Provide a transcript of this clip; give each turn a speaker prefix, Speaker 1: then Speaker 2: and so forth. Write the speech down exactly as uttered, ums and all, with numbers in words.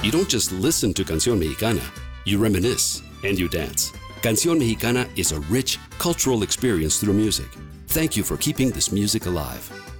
Speaker 1: You don't just listen to Canción Mexicana, you reminisce and you dance. Canción Mexicana is a rich cultural experience through music. Thank you for keeping this music alive.